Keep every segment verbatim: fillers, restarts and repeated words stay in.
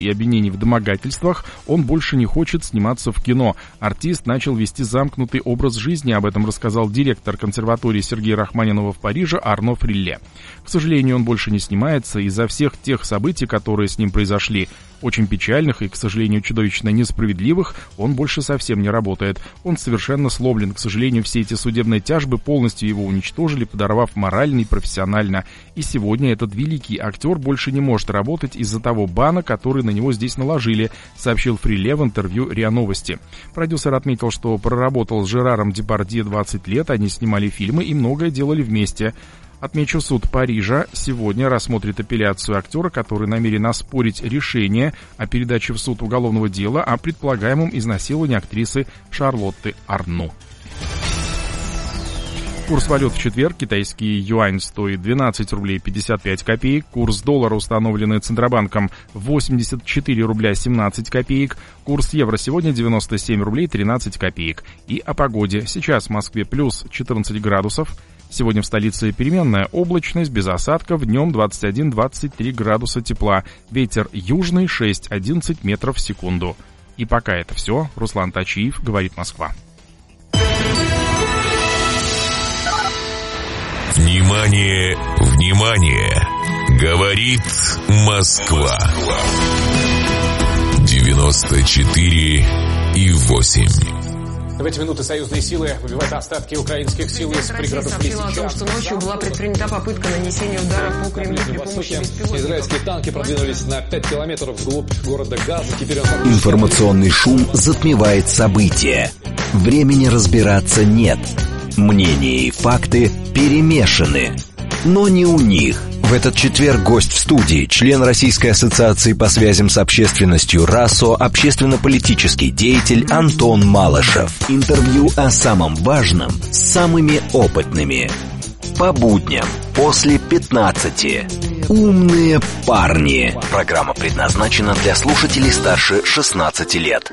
и обвинений в домогательствах, он больше не хочет сниматься в кино. Артист начал вести замкнутый образ жизни, об этом рассказал директор консерватории Сергея Рахманинова в Париже Арно Фрилле. К сожалению, он больше не снимается из-за всех тех событий, которые с ним произошли. Очень печальных и, к сожалению, чудовищно несправедливых, он больше совсем не работает. Он совершенно сломлен. К сожалению, все эти судебные тяжбы полностью его уничтожили, подорвав морально и профессионально. И сегодня этот великий актер больше не может работать из-за того бана, который на него здесь наложили, сообщил Фрилле в интервью РИА Новости. Продюсер отметил, что проработал с Жераром Депардье двадцать лет, они снимали фильмы и многое делали вместе. Отмечу, суд Парижа сегодня рассмотрит апелляцию актера, который намерен оспорить решение о передаче в суд уголовного дела о предполагаемом изнасиловании актрисы Шарлотты Арно. Курс валют в четверг. Китайский юань стоит двенадцать рублей пятьдесят пять копеек. Курс доллара, установленный Центробанком, восемьдесят четыре рубля семнадцать копеек. Курс евро сегодня девяносто семь рублей тринадцать копеек. И о погоде. Сейчас в Москве плюс четырнадцать градусов. Сегодня в столице переменная облачность, без осадков, днем двадцать один - двадцать три градуса тепла. Ветер южный шесть - одиннадцать метров в секунду. И пока это все. Руслан Тачиев, говорит Москва. Внимание, внимание! Говорит Москва. девяносто четыре и восемь. В эти минуты союзные силы выбивают остатки украинских сил из пригородов Лисичанска. Сообщила о том, что ночью была предпринята попытка нанесения удара по Кремлю при помощи беспилотников. Израильские танки продвинулись на пять километров вглубь города Газа. Теперь он... Информационный шум затмевает события. Времени разбираться нет. Мнения и факты перемешаны. Но не у них. В этот четверг гость в студии, член Российской ассоциации по связям с общественностью РАСО, общественно-политический деятель Антон Малышев. Интервью о самом важном с самыми опытными. По будням после пятнадцати. Умные парни. Программа предназначена для слушателей старше шестнадцати лет.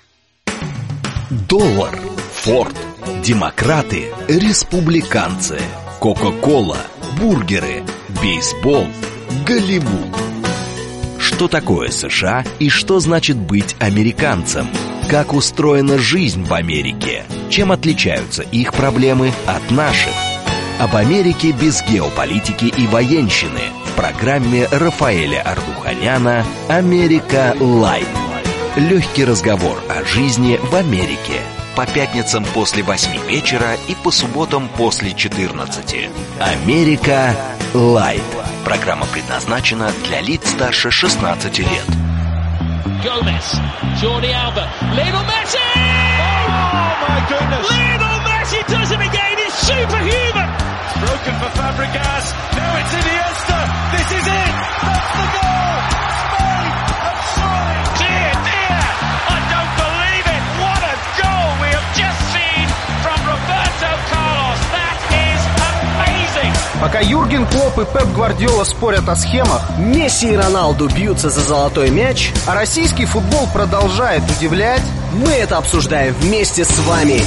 Доллар, Форд, демократы, республиканцы, Кока-кола, бургеры, бейсбол, Голливуд. Что такое США и что значит быть американцем? Как устроена жизнь в Америке? Чем отличаются их проблемы от наших? Об Америке без геополитики и военщины в программе Рафаэля Ардуханяна «Америка Лайт». Легкий разговор о жизни в Америке. По пятницам после восьми вечера и по субботам после четырнадцати. «Америка Лайт». Программа предназначена для лиц старше шестнадцати лет. Gomez, Jordi Alba, Lionel Messi! Oh my goodness! Lionel Messi does it again, it's superhuman! It's broken for Fabregas, now it's Iniesta, this is it! That's the goal! Spain have scored! Dear, dear, I don't believe it! What a goal we have just seen from Roberto Carlos! That is amazing! Пока Юрген Клопп и Пеп Гвардиола спорят о схемах, Месси и Роналду бьются за золотой мяч, а российский футбол продолжает удивлять, мы это обсуждаем вместе с вами.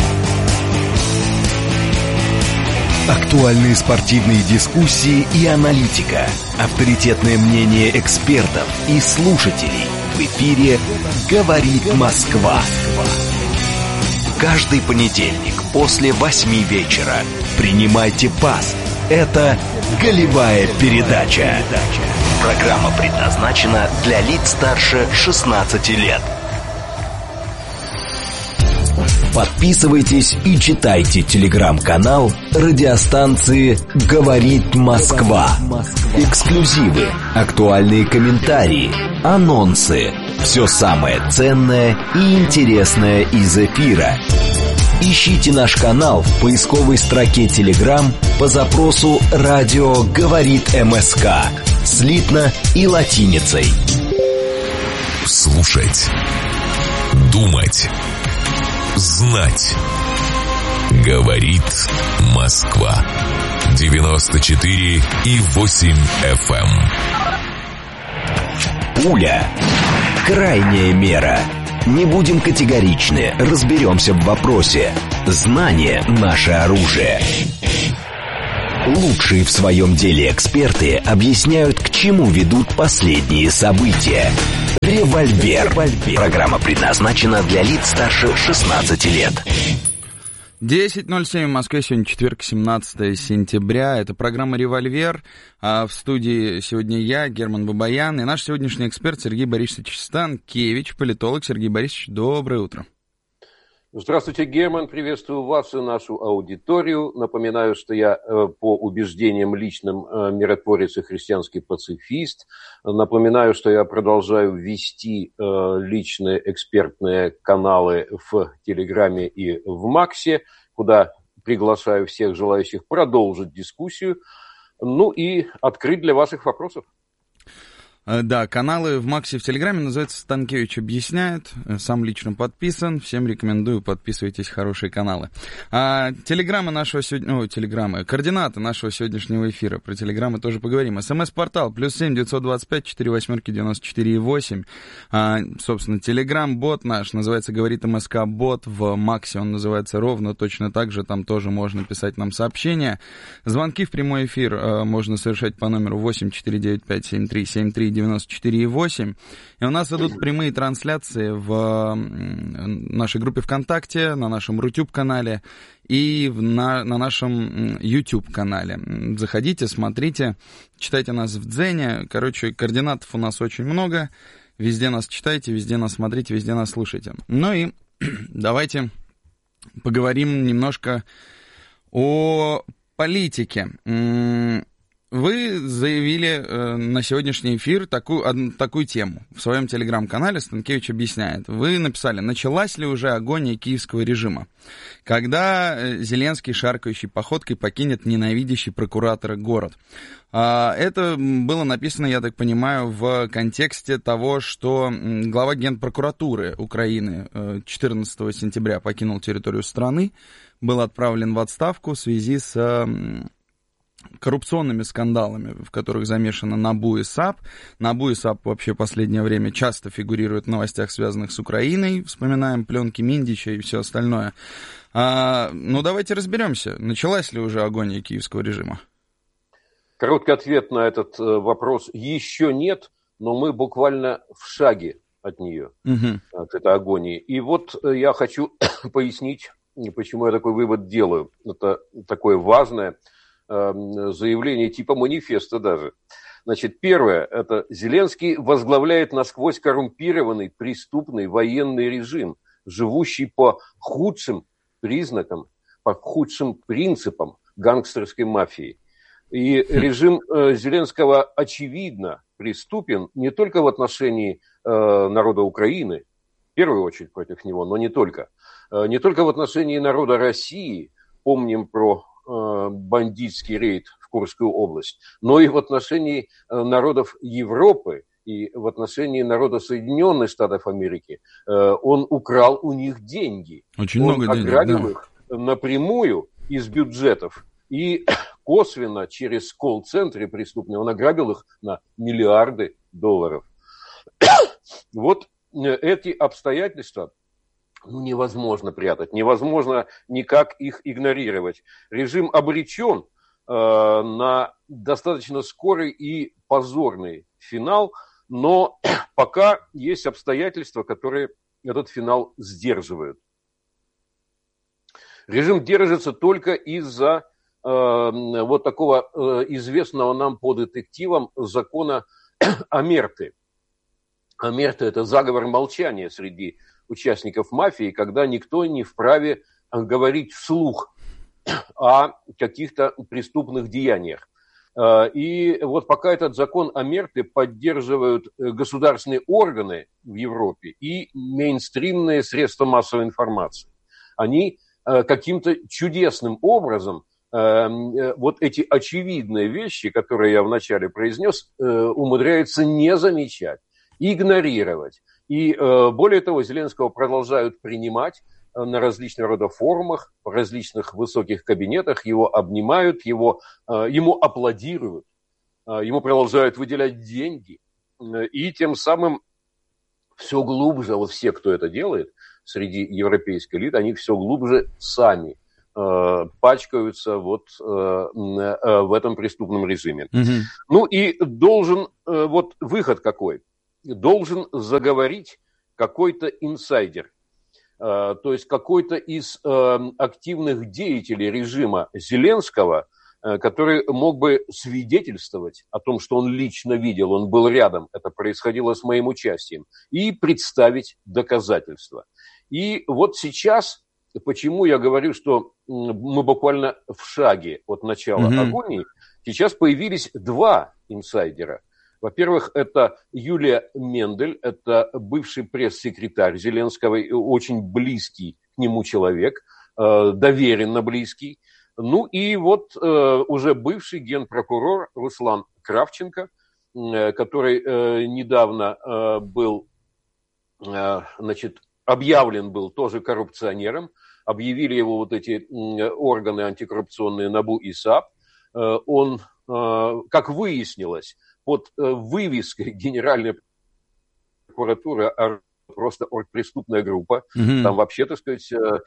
Актуальные спортивные дискуссии и аналитика. Авторитетное мнение экспертов и слушателей. В эфире «Говорит Москва». Каждый понедельник после восьми вечера. Принимайте пас. Это «Голевая передача». Программа предназначена для лиц старше шестнадцати лет. Подписывайтесь и читайте телеграм-канал радиостанции «Говорит Москва». Эксклюзивы, актуальные комментарии, анонсы. Все самое ценное и интересное из эфира. Ищите наш канал в поисковой строке Telegram по запросу «Радио говорит МСК» слитно и латиницей. Слушать, думать, знать. Говорит Москва. девяносто четыре и восемь эф эм. Пуля. Крайняя мера. Не будем категоричны, разберемся в вопросе. Знание – наше оружие. Лучшие в своем деле эксперты объясняют, к чему ведут последние события. Револьвер. Программа предназначена для лиц старше шестнадцати лет. десять ноль семь в Москве, сегодня четверг, семнадцатое сентября. Это программа «Револьвер». А в студии сегодня я, Герман Бабаян, и наш сегодняшний эксперт Сергей Борисович Станкевич, политолог. Сергей Борисович, доброе утро. Здравствуйте, Герман. Приветствую вас и нашу аудиторию. Напоминаю, что я э, по убеждениям личным э, миротворец и христианский пацифист. Напоминаю, что я продолжаю вести э, личные экспертные каналы в Телеграме и в Максе, куда приглашаю всех желающих продолжить дискуссию, ну и открыть для ваших вопросов. Да, каналы в Максе, в Телеграме называются «Станкевич объясняет». Сам лично подписан. Всем рекомендую, подписывайтесь, хорошие каналы. А, телеграммы нашего сегодня... Ой, телеграммы. Координаты нашего сегодняшнего эфира. Про телеграммы тоже поговорим. СМС-портал плюс семь девятьсот двадцать пять четыре восьмерки девяносто четыре восемь. А, собственно, телеграм-бот наш называется «Говорит МСК-бот». В Максе он называется ровно точно так же. Там тоже можно писать нам сообщения. Звонки в прямой эфир а, можно совершать по номеру восемь четыре девять пять семь три семь три девяносто четыре восемь. И у нас идут прямые трансляции в нашей группе ВКонтакте, на нашем Рутюб-канале и в, на, на нашем YouTube-канале. Заходите, смотрите, читайте нас в Дзене. Короче, координатов у нас очень много. Везде нас читайте, везде нас смотрите, везде нас слушайте. Ну и давайте поговорим немножко о политике. Вы заявили э, на сегодняшний эфир такую, од, такую тему в своем телеграм-канале «Станкевич объясняет». Вы написали: началась ли уже агония киевского режима, когда Зеленский шаркающей походкой покинет ненавидящий прокуратора город. А, это было написано, я так понимаю, в контексте того, что глава Генпрокуратуры Украины четырнадцатого сентября покинул территорию страны, был отправлен в отставку в связи с коррупционными скандалами, в которых замешаны НАБУ и САП. НАБУ и САП вообще в последнее время часто фигурируют в новостях, связанных с Украиной. Вспоминаем пленки Миндича и все остальное. А, ну, давайте разберемся. Началась ли уже агония киевского режима? Короткий ответ на этот вопрос: еще нет, но мы буквально в шаге от нее, угу. от этой агонии. И вот я хочу пояснить, почему я такой вывод делаю. Это такое важное заявление типа манифеста даже. Значит, первое, это Зеленский возглавляет насквозь коррумпированный, преступный военный режим, живущий по худшим признакам, по худшим принципам гангстерской мафии. И режим э, Зеленского очевидно преступен не только в отношении э, народа Украины, в первую очередь против него, но не только. Э, не только в отношении народа России, помним про бандитский рейд в Курскую область, но и в отношении народов Европы и в отношении народа Соединенных Штатов Америки. Он украл у них деньги. Очень Он много денег, ограбил да. их напрямую из бюджетов. И косвенно через колл-центры преступные он ограбил их на миллиарды долларов. Вот эти обстоятельства Ну, невозможно прятать, невозможно никак их игнорировать. Режим обречен э, на достаточно скорый и позорный финал, но пока есть обстоятельства, которые этот финал сдерживают. Режим держится только из-за э, вот такого э, известного нам по детективам закона Омерты. Омерта – это заговор молчания среди участников мафии, когда никто не вправе говорить вслух о каких-то преступных деяниях. И вот пока этот закон Омерты поддерживают государственные органы в Европе и мейнстримные средства массовой информации, они каким-то чудесным образом вот эти очевидные вещи, которые я вначале произнес, умудряются не замечать, игнорировать. И более того, Зеленского продолжают принимать на различных рода форумах, в различных высоких кабинетах, его обнимают, его, ему аплодируют, ему продолжают выделять деньги. И тем самым все глубже, вот все, кто это делает, среди европейской элиты, они все глубже сами э, пачкаются вот э, э, в этом преступном режиме. Угу. Ну и должен, э, вот выход какой? Должен заговорить какой-то инсайдер, э, то есть какой-то из э, активных деятелей режима Зеленского, э, который мог бы свидетельствовать о том, что он лично видел, он был рядом, это происходило с моим участием, и представить доказательства. И вот сейчас, почему я говорю, что мы буквально в шаге от начала mm-hmm. агонии, сейчас появились два инсайдера. Во-первых, это Юлия Мендель, это бывший пресс-секретарь Зеленского, очень близкий к нему человек, доверенно близкий. Ну и вот уже бывший генпрокурор Руслан Кравченко, который недавно был, значит, объявлен был тоже коррупционером, объявили его вот эти органы антикоррупционные НАБУ и САП. Он, как выяснилось, под вывеской Генеральной прокуратуры просто оргпреступная группа. Mm-hmm. Там вообще, так сказать,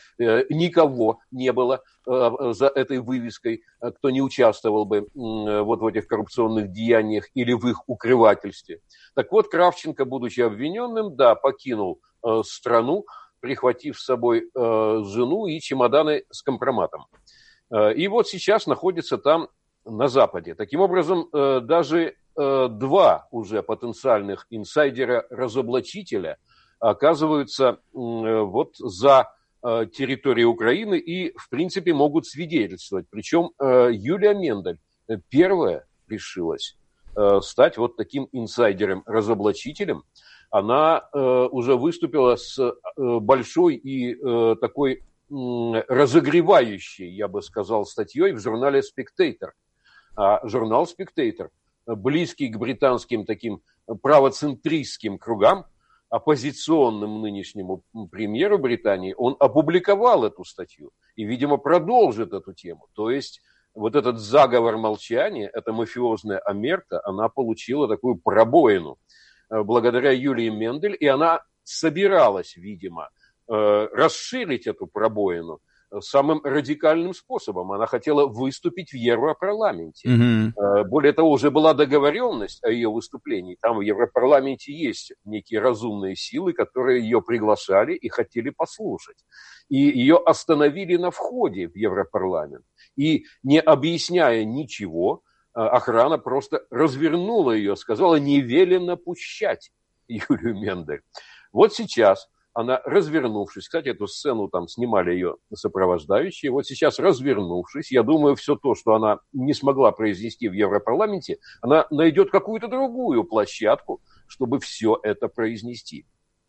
никого не было за этой вывеской, кто не участвовал бы вот в этих коррупционных деяниях или в их укрывательстве. Так вот, Кравченко, будучи обвиненным, да, покинул страну, прихватив с собой жену и чемоданы с компроматом. И вот сейчас находится там на Западе. Таким образом, даже два уже потенциальных инсайдера-разоблачителя оказываются вот за территорией Украины и, в принципе, могут свидетельствовать. Причем Юлия Мендель первая решилась стать вот таким инсайдером-разоблачителем. Она уже выступила с большой и такой разогревающей, я бы сказал, статьей в журнале «Спектейтор». А журнал «Спектейтор», близкий к британским таким правоцентристским кругам, оппозиционным нынешнему премьеру Британии, он опубликовал эту статью и, видимо, продолжит эту тему. То есть вот этот заговор молчания, эта мафиозная омерта, она получила такую пробоину благодаря Юлии Мендель, и она собиралась, видимо, расширить эту пробоину самым радикальным способом. Она хотела выступить в Европарламенте. Mm-hmm. Более того, уже была договоренность о ее выступлении. Там в Европарламенте есть некие разумные силы, которые ее приглашали и хотели послушать. И ее остановили на входе в Европарламент. И не объясняя ничего, охрана просто развернула ее, сказала, не велено пущать Юлию Мендель. Вот сейчас она, развернувшись, кстати, эту сцену там снимали ее сопровождающие, вот сейчас, развернувшись, я думаю, все то, что она не смогла произнести в Европарламенте, она найдет какую-то другую площадку, чтобы все это произнести.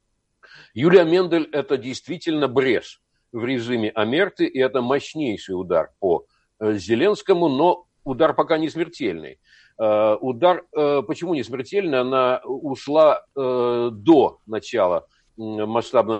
Юлия Мендель – это действительно брешь в режиме омерты, и это мощнейший удар по Зеленскому, но удар пока не смертельный. Удар, почему не смертельный? Она ушла до начала масштабно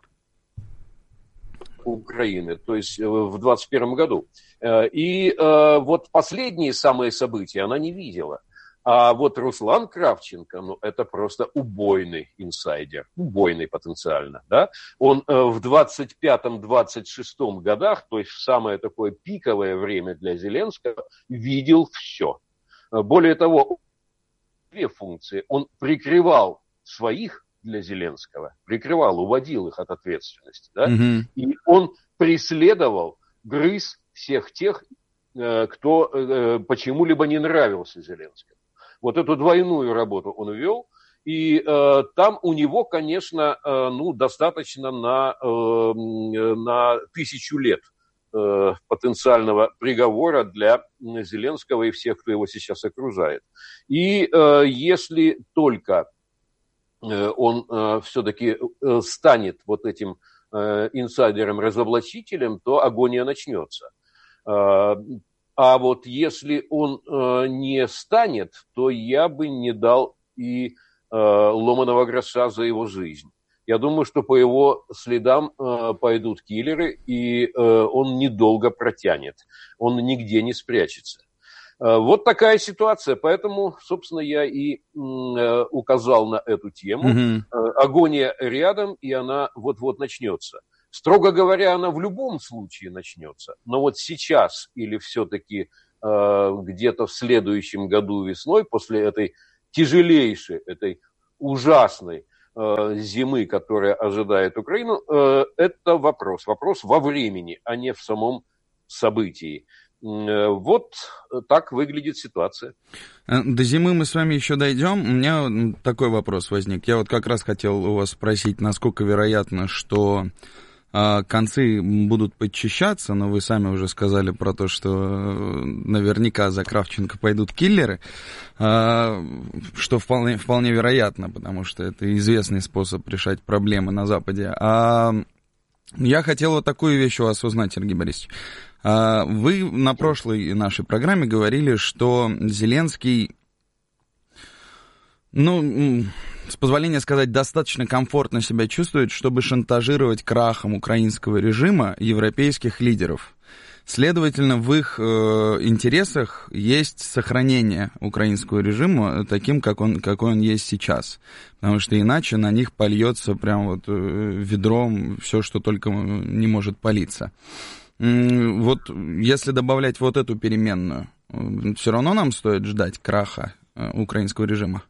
Украины, то есть в двадцать первом году. И э, вот последние самые события она не видела. А вот Руслан Кравченко, ну, это просто убойный инсайдер, убойный потенциально, да. Он э, в двадцать пятом - двадцать шестом годах, то есть в самое такое пиковое время для Зеленского, видел все. Более того, две функции. Он прикрывал своих для Зеленского, прикрывал, уводил их от ответственности, да? Mm-hmm. И он преследовал, грыз всех тех, кто почему-либо не нравился Зеленскому. Вот эту двойную работу он вел, и э, там у него, конечно, э, ну, достаточно на, э, на тысячу лет э, потенциального приговора для Зеленского и всех, кто его сейчас окружает. И э, если только он э, все-таки э, станет вот этим э, инсайдером-разоблачителем, то агония начнется. Э, а вот если он э, не станет, то я бы не дал и э, ломаного гроша за его жизнь. Я думаю, что по его следам э, пойдут киллеры, и э, он недолго протянет. Он нигде не спрячется. Вот такая ситуация, поэтому, собственно, я и э, указал на эту тему. Mm-hmm. Агония рядом, и она вот-вот начнется. Строго говоря, она в любом случае начнется. Но вот сейчас или все-таки э, где-то в следующем году весной, после этой тяжелейшей, этой ужасной э, зимы, которая ожидает Украину, э, это вопрос. Вопрос во времени, а не в самом событии. Э, вот так выглядит ситуация. До зимы мы с вами еще дойдем. У меня такой вопрос возник. Я вот как раз хотел у вас спросить, насколько вероятно, что концы будут подчищаться, но вы сами уже сказали про то, что наверняка за Кравченко пойдут киллеры, что вполне, вполне вероятно, потому что это известный способ решать проблемы на Западе. А я хотел вот такую вещь у вас узнать, Сергей Борисович. Вы на прошлой нашей программе говорили, что Зеленский, ну, с позволения сказать, достаточно комфортно себя чувствует, чтобы шантажировать крахом украинского режима европейских лидеров. Следовательно, в их э, интересах есть сохранение украинского режима таким, как он, какой он есть сейчас. Потому что иначе на них польется прям вот э, ведром все, что только не может палиться. Вот если добавлять вот эту переменную, все равно нам стоит ждать краха э, украинского режима?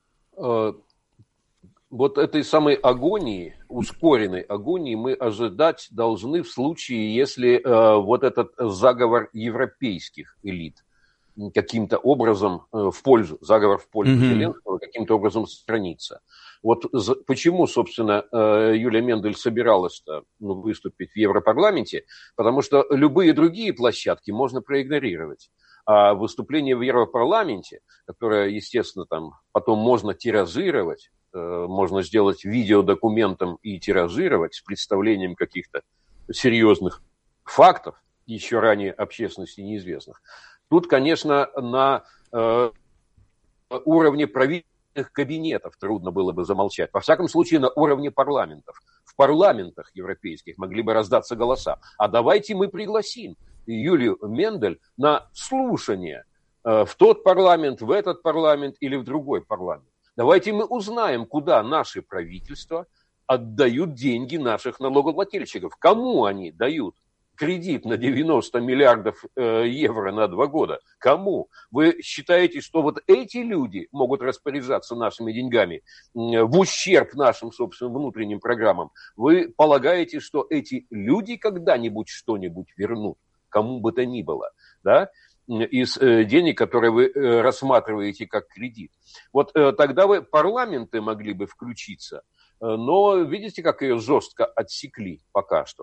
Вот этой самой агонии, ускоренной агонии мы ожидать должны в случае, если э, вот этот заговор европейских элит каким-то образом э, в пользу, заговор в пользу mm-hmm. Зеленского каким-то образом сохранится. Вот за, почему, собственно, э, Юлия Мендель собиралась-то ну, выступить в Европарламенте, потому что любые другие площадки можно проигнорировать. А выступление в Европарламенте, которое, естественно, там потом можно тиражировать, можно сделать видеодокументом и тиражировать с представлением каких-то серьезных фактов, еще ранее общественности неизвестных. Тут, конечно, на э, уровне правительственных кабинетов трудно было бы замолчать. Во всяком случае, на уровне парламентов. В парламентах европейских могли бы раздаться голоса. А давайте мы пригласим Юлию Мендель на слушание э, в тот парламент, в этот парламент или в другой парламент. Давайте мы узнаем, куда наши правительства отдают деньги наших налогоплательщиков. Кому они дают кредит на девяносто миллиардов э, евро на два года? Кому? Вы считаете, что вот эти люди могут распоряжаться нашими деньгами э, в ущерб нашим собственным внутренним программам? Вы полагаете, что эти люди когда-нибудь что-нибудь вернут? Кому бы то ни было, да? Из э, денег, которые вы э, рассматриваете как кредит. Вот э, тогда вы парламенты могли бы включиться, э, но видите, как ее жестко отсекли пока что.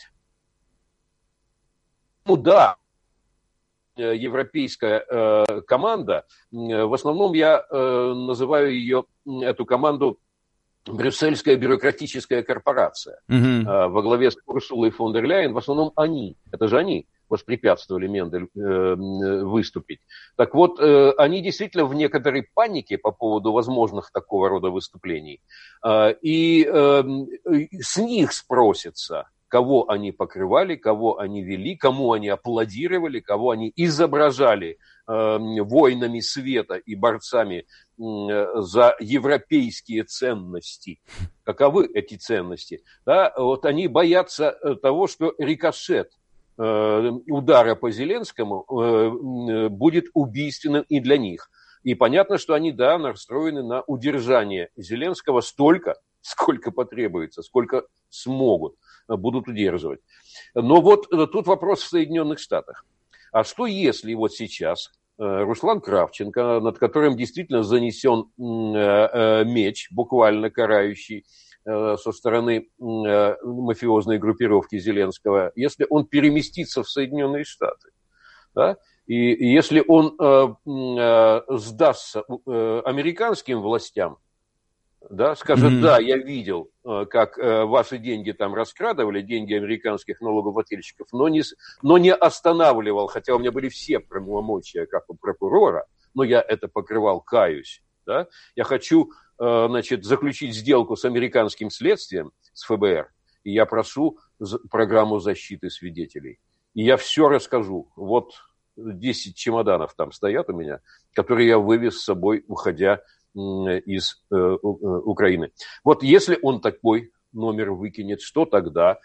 Ну да, э, европейская э, команда, э, в основном я э, называю ее, эту команду, брюссельская бюрократическая корпорация. Mm-hmm. Э, во главе с Урсулой фон дер Ляйен, в основном они, это же они воспрепятствовали Мендель э, выступить. Так вот, э, они действительно в некоторой панике по поводу возможных такого рода выступлений. Э, и э, с них спросится, кого они покрывали, кого они вели, кому они аплодировали, кого они изображали э, воинами света и борцами э, за европейские ценности. Каковы эти ценности? Да, вот они боятся того, что рикошет удара по Зеленскому будет убийственным и для них. И понятно, что они, да, настроены на удержание Зеленского столько, сколько потребуется, сколько смогут, будут удерживать. Но вот тут вопрос в Соединенных Штатах. А что если вот сейчас Руслан Кравченко, над которым действительно занесен меч, буквально карающий, со стороны э, мафиозной группировки Зеленского, если он переместится в Соединенные Штаты, да, и, и если он э, э, сдастся э, американским властям, да, скажет, mm-hmm. да, я видел, э, как э, ваши деньги там раскрадывали, деньги американских налогоплательщиков, но не, но не останавливал, хотя у меня были все полномочия, как у прокурора, но я это покрывал, каюсь, да, я хочу значит, заключить сделку с американским следствием, с эф бэ эр, и я прошу программу защиты свидетелей. И я все расскажу. Вот десять чемоданов там стоят у меня, которые я вывез с собой, уходя из э, Украины. Вот если он такой номер выкинет, что тогда?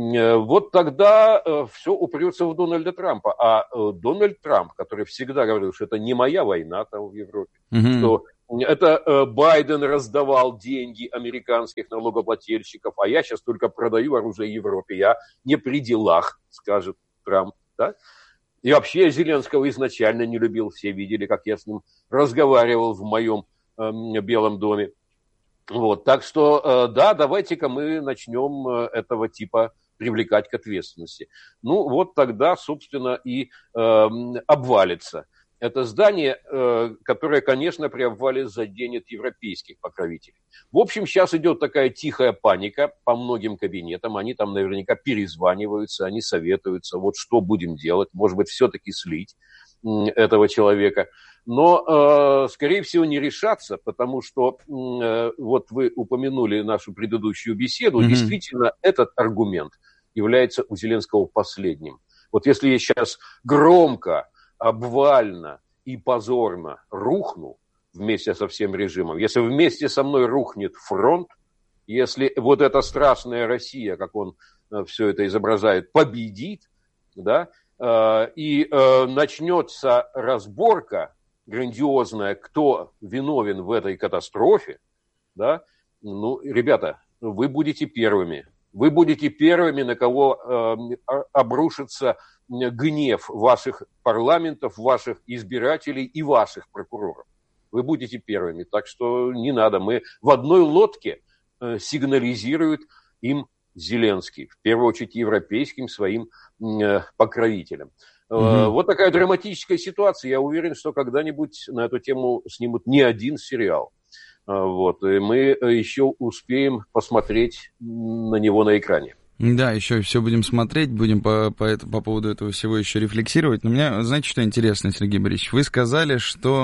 Вот тогда все упрется в Дональда Трампа. А Дональд Трамп, который всегда говорил, что это не моя война там в Европе, mm-hmm. что это Байден раздавал деньги американских налогоплательщиков, а я сейчас только продаю оружие Европе, я не при делах, скажет Трамп. Да? И вообще я Зеленского изначально не любил, все видели, как я с ним разговаривал в моем э, Белом доме. Вот, так что, да, давайте-ка мы начнем этого типа привлекать к ответственности. Ну, вот тогда, собственно, и э, обвалится. Это здание, э, которое, конечно, при обвале заденет европейских покровителей. В общем, сейчас идет такая тихая паника по многим кабинетам. Они там наверняка перезваниваются, они советуются, вот что будем делать. Может быть, все-таки слить э, этого человека. Но, э, скорее всего, не решаться, потому что э, вот вы упомянули нашу предыдущую беседу, mm-hmm. действительно, этот аргумент является у Зеленского последним. Вот если я сейчас громко, обвально и позорно рухну вместе со всем режимом, если вместе со мной рухнет фронт, если вот эта страшная Россия, как он э, все это изображает, победит, да, э, и э, начнется разборка, грандиозная, кто виновен в этой катастрофе, да, ну, ребята, вы будете первыми. Вы будете первыми, на кого э, обрушится гнев ваших парламентов, ваших избирателей и ваших прокуроров. Вы будете первыми. Так что не надо. Мы в одной лодке э, сигнализирует им Зеленский, в первую очередь европейским своим э, покровителям. Mm-hmm. Вот такая драматическая ситуация. Я уверен, что когда-нибудь на эту тему снимут не один сериал. Вот. И мы еще успеем посмотреть на него на экране. Да, еще все будем смотреть, будем по, по, это, по поводу этого всего еще рефлексировать. Но мне, знаете, что интересно, Сергей Борисович? Вы сказали, что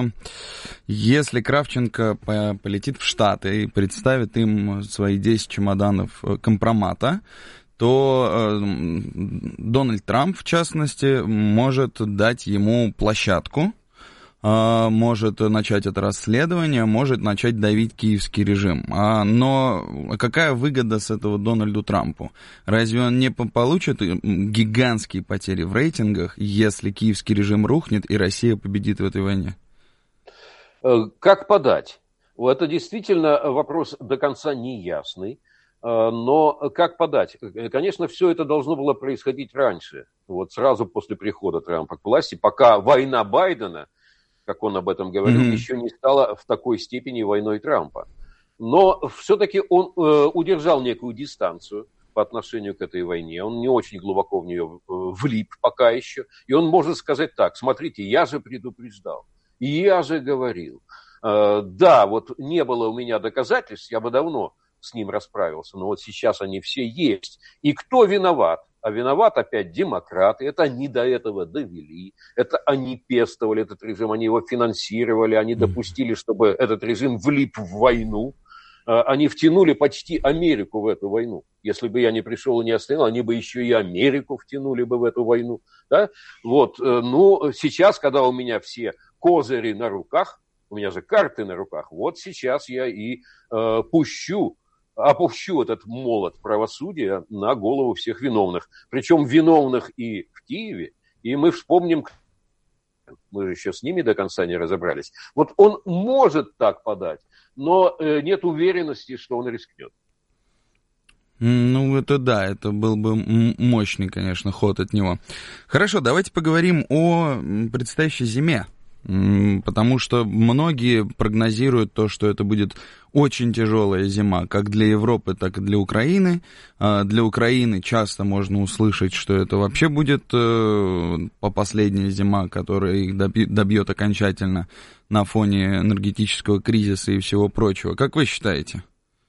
если Кравченко полетит в Штаты и представит им свои десять чемоданов компромата, то э, Дональд Трамп, в частности, может дать ему площадку, э, может начать это расследование, может начать давить киевский режим. А, но какая выгода с этого Дональду Трампу? Разве он не получит гигантские потери в рейтингах, если киевский режим рухнет и Россия победит в этой войне? Как подать? Это действительно вопрос до конца неясный. Но как подать? Конечно, все это должно было происходить раньше, вот сразу после прихода Трампа к власти, пока война Байдена, как он об этом говорил, mm-hmm. еще не стала в такой степени войной Трампа. Но все-таки он э, удержал некую дистанцию по отношению к этой войне, он не очень глубоко в нее влип пока еще, и он может сказать так: смотрите, я же предупреждал, я же говорил, э, да, вот не было у меня доказательств, я бы давно с ним расправился, но вот сейчас они все есть. И кто виноват? А виноват опять демократы. Это они до этого довели. Это они пестовали этот режим, они его финансировали, они допустили, чтобы этот режим влип в войну. Они втянули почти Америку в эту войну. Если бы я не пришел и не остановил, они бы еще и Америку втянули бы в эту войну. Да? Вот. Ну, сейчас, когда у меня все козыри на руках, у меня же карты на руках, вот сейчас я и э, пущу опущу этот молот правосудия на голову всех виновных. Причем виновных и в Киеве, и мы вспомним, мы же еще с ними до конца не разобрались. Вот он может так подать, но нет уверенности, что он рискнет. Ну, это да, это был бы мощный, конечно, ход от него. Хорошо, давайте поговорим о предстоящей зиме. Потому что многие прогнозируют то, что это будет очень тяжелая зима, как для Европы, так и для Украины. Для Украины часто можно услышать, что это вообще будет по последняя зима, которая их добьет окончательно на фоне энергетического кризиса и всего прочего. Как вы считаете?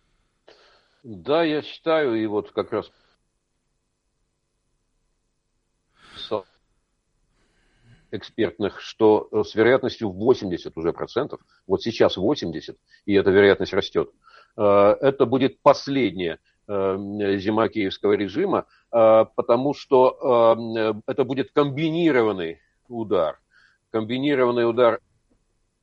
Да, я считаю, и вот как раз экспертных, что с вероятностью в восемьдесят уже процентов, вот сейчас восемьдесят, и эта вероятность растет, это будет последняя зима киевского режима, потому что это будет комбинированный удар. Комбинированный удар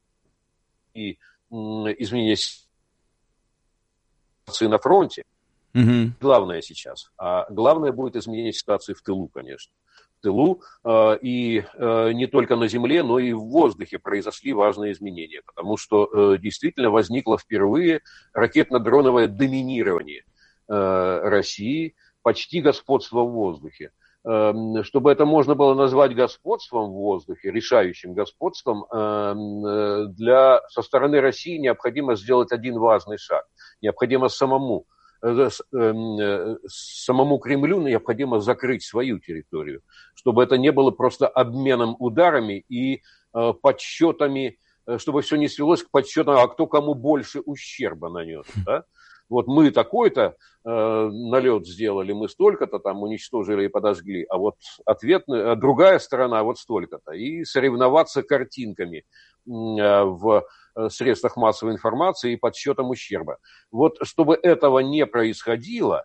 и изменение ситуации на фронте, Угу. Главное сейчас. А главное будет изменение ситуации в тылу, конечно. В тылу э, и э, не только на земле, но и в воздухе произошли важные изменения, потому что э, действительно возникло впервые ракетно-дроновое доминирование э, России, почти господство в воздухе. Э, чтобы это можно было назвать господством в воздухе, решающим господством, э, для, со стороны России необходимо сделать один важный шаг. Необходимо самому самому Кремлю необходимо закрыть свою территорию, чтобы это не было просто обменом ударами и э, подсчетами, чтобы все не свелось к подсчетам, а кто кому больше ущерба нанес. Да? Вот мы такой-то э, налет сделали, мы столько-то там уничтожили и подожгли, а вот ответная, а другая сторона вот столько-то. И соревноваться картинками э, в средствах массовой информации и подсчетом ущерба. Вот чтобы этого не происходило,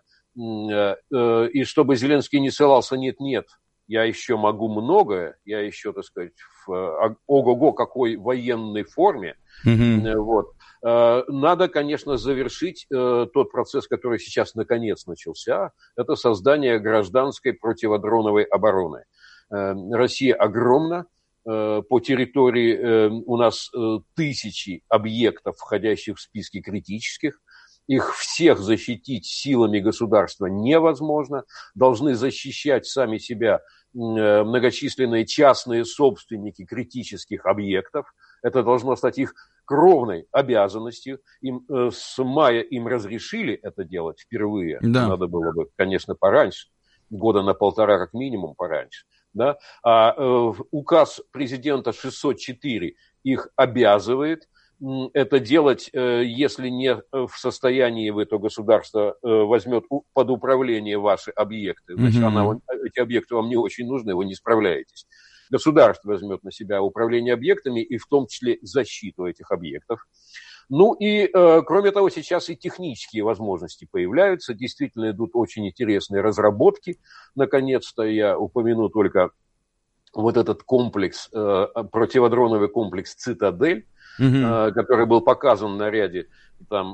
э, э, и чтобы Зеленский не ссылался «нет-нет, я еще могу многое, я еще, так сказать, в ого-го какой военной форме», mm-hmm. вот, э, надо, конечно, завершить э, тот процесс, который сейчас наконец начался, это создание гражданской противодроновой обороны. Э, Россия огромна. По территории у нас тысячи объектов, входящих в списки критических. Их всех защитить силами государства невозможно. Должны защищать сами себя многочисленные частные собственники критических объектов. Это должно стать их кровной обязанностью. Им, с мая им разрешили это делать впервые. Да. Надо было бы, конечно, пораньше. Года на полтора как минимум пораньше. Да? А э, указ президента шестьсот четыре их обязывает это делать, э, если не в состоянии вы, то государство э, возьмет у, под управление ваши объекты. Значит, mm-hmm. она, эти объекты вам не очень нужны, вы не справляетесь. Государство возьмет на себя управление объектами и в том числе защиту этих объектов. Ну и, э, кроме того, сейчас и технические возможности появляются. Действительно идут очень интересные разработки. Наконец-то я упомяну только вот этот комплекс, э, противодроновый комплекс «Цитадель», mm-hmm. э, который был показан на ряде там,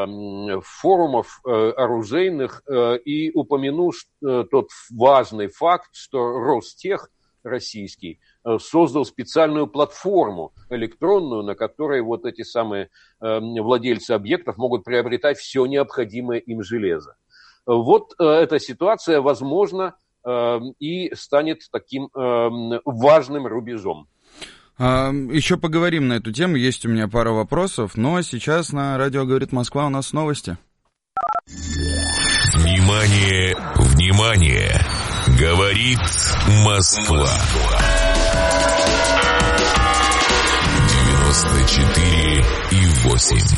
э, форумов э, оружейных. Э, и упомяну э, тот важный факт, что Ростех российский создал специальную платформу электронную, на которой вот эти самые э, владельцы объектов могут приобретать все необходимое им железо. Вот э, эта ситуация, возможно, э, и станет таким э, важным рубежом. А, еще поговорим на эту тему, есть у меня пара вопросов, но сейчас на радио «Говорит Москва» у нас новости. Внимание, внимание! Говорит Москва. девяносто четыре и восемь.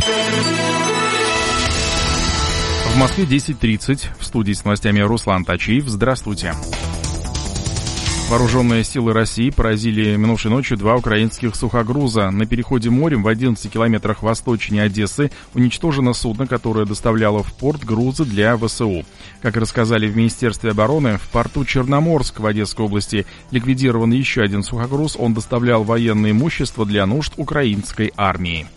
В Москве десять тридцать. В студии с новостями Руслан Тачиев. Здравствуйте. Вооруженные силы России поразили минувшей ночью два украинских сухогруза. На переходе морем в одиннадцати километрах восточнее Одессы уничтожено судно, которое доставляло в порт грузы для ВСУ. Как рассказали в Министерстве обороны, в порту Черноморск в Одесской области ликвидирован еще один сухогруз. Он доставлял военное имущество для нужд украинской армии.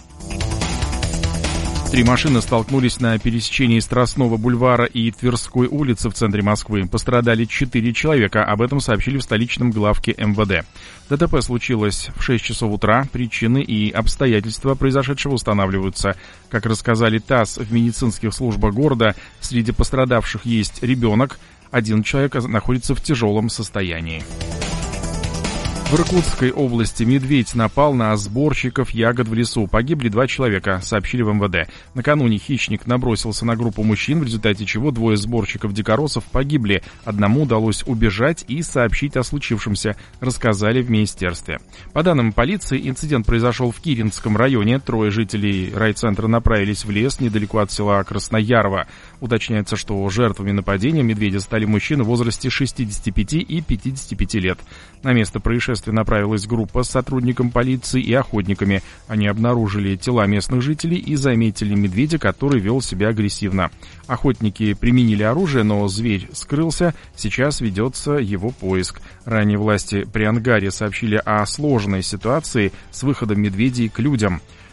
Три машины столкнулись на пересечении Страстного бульвара и Тверской улицы в центре Москвы. Пострадали четыре человека, об этом сообщили в столичном главке эм вэ дэ. ДТП случилось в шесть часов утра. Причины и обстоятельства произошедшего устанавливаются. Как рассказали ТАСС в медицинских службах города, среди пострадавших есть ребенок. Один человек находится в тяжелом состоянии. В Иркутской области медведь напал на сборщиков ягод в лесу. Погибли два человека, сообщили в эм вэ дэ. Накануне хищник набросился на группу мужчин, в результате чего двое сборщиков дикоросов погибли. Одному удалось убежать и сообщить о случившемся, рассказали в министерстве. По данным полиции, инцидент произошел в Киринском районе. Трое жителей райцентра направились в лес недалеко от села Красноярово. Уточняется, что жертвами нападения медведя стали мужчины в возрасте шестидесяти пяти и пятидесяти пяти лет. На место происшествия направилась группа с сотрудником полиции и охотниками. Они обнаружили тела местных жителей и заметили медведя, который вел себя агрессивно. Охотники применили оружие, но зверь скрылся. Сейчас ведется его поиск. Ранее власти при Ангаре сообщили о сложной ситуации с выходом медведей к людям.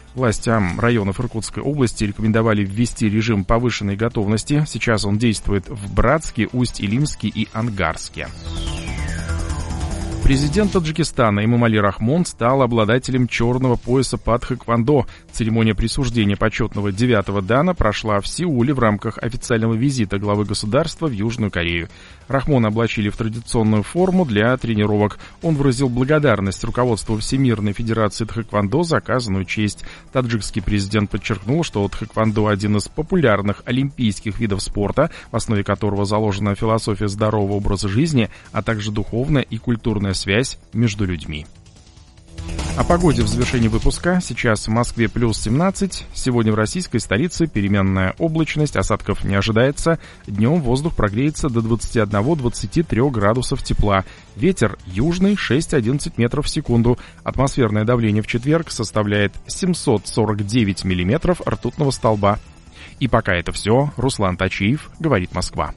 Властям районов Иркутской области рекомендовали ввести режим повышенной готовности. Сейчас он действует в Братске, Усть-Илимске и Ангарске. Президент Таджикистана Эмомали Рахмон стал обладателем черного пояса по тхэквондо. Церемония присуждения почетного девятого дана прошла в Сеуле в рамках официального визита главы государства в Южную Корею. Рахмона облачили в традиционную форму для тренировок. Он выразил благодарность руководству Всемирной Федерации тхэквондо за оказанную честь. Таджикский президент подчеркнул, что тхэквондо один из популярных олимпийских видов спорта, в основе которого заложена философия здорового образа жизни, а также духовная и культурная связь между людьми. О погоде в завершении выпуска. Сейчас в Москве плюс семнадцать. Сегодня в российской столице переменная облачность, осадков не ожидается. Днем воздух прогреется до двадцати одного — двадцати трёх градусов тепла. Ветер южный шесть-одиннадцать метров в секунду. Атмосферное давление в четверг составляет семьсот сорок девять миллиметров ртутного столба. И пока это все. Руслан Тачиев, говорит Москва.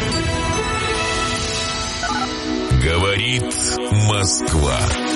Говорит Москва.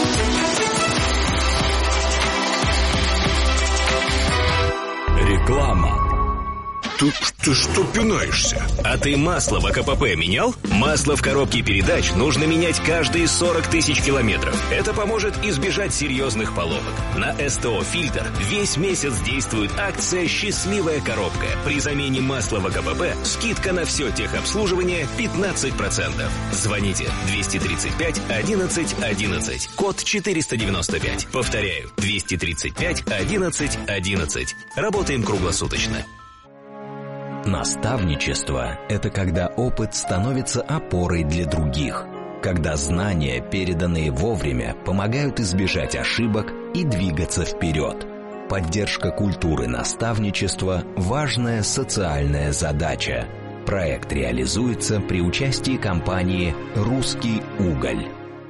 Реклама. Ты, ты что пинаешься? А ты масло в АКПП менял? Масло в коробке передач нужно менять каждые сорок тысяч километров. Это поможет избежать серьезных поломок. На СТО «Фильтр» весь месяц действует акция «Счастливая коробка». При замене масла в АКПП скидка на все техобслуживание пятнадцать процентов. Звоните двести тридцать пять одиннадцать одиннадцать, код четыреста девяносто пять. Повторяю, двести тридцать пять одиннадцать одиннадцать. Работаем круглосуточно. Наставничество – это когда опыт становится опорой для других, когда знания, переданные вовремя, помогают избежать ошибок и двигаться вперед. Поддержка культуры наставничества – важная социальная задача. Проект реализуется при участии компании «Русский уголь».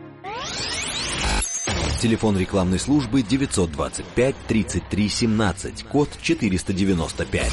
Телефон рекламной службы девятьсот двадцать пять тридцать три семнадцать, код четыреста девяносто пять.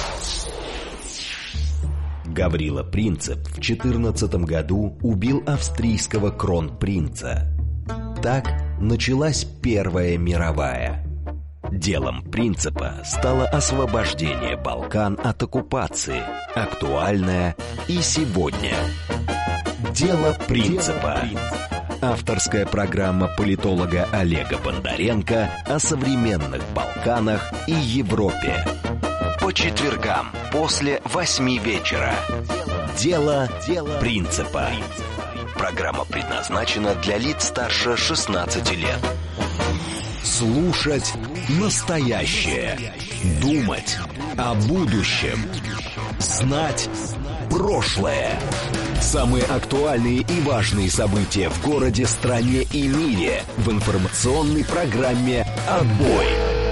Гаврила Принцип в четырнадцатом году убил австрийского кронпринца. Так началась Первая мировая. Делом Принципа стало освобождение Балкан от оккупации, актуальное и сегодня. Дело Принципа. Авторская программа политолога Олега Бондаренко о современных Балканах и Европе. По четвергам после восьми вечера. Дело Принципа. Программа предназначена для лиц старше шестнадцати лет. Слушать настоящее. Думать о будущем. Знать прошлое. Самые актуальные и важные события в городе, стране и мире в информационной программе «Отбой».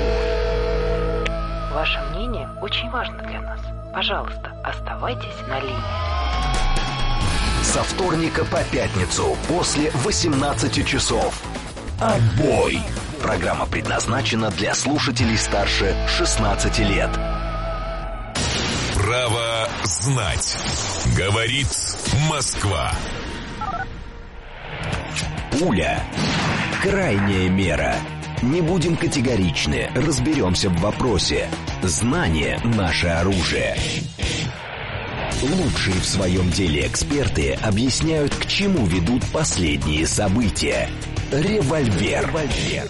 Ваше мнение очень важно для нас. Пожалуйста, оставайтесь на линии. Со вторника по пятницу после восемнадцати часов. «Отбой». Программа предназначена для слушателей старше шестнадцати лет. Право знать. Говорит Москва. Пуля. Крайняя мера. Не будем категоричны, разберемся в вопросе. Знание – наше оружие. Лучшие в своем деле эксперты объясняют, к чему ведут последние события. Револьвер. Револьвер.